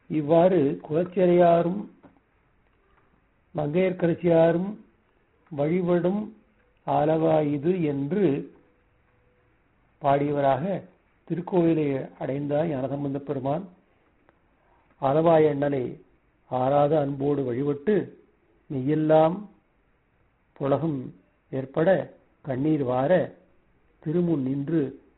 இவ்வாறு குலச்சிறையாரும் மங்கையர்க்கரசியாரும் வழிபடும் ஆலவாயுது என்று பாடியவராக திருக்கோயிலை அடைந்தார் ஞானசம்பந்த பெருமான். ஆலவாய் அண்ணலை ஆறாத அன்போடு வழிபட்டு மெய்யெல்லாம் புலகம் ஏற்பட கண்ணீர் வார திருமுன் நின்று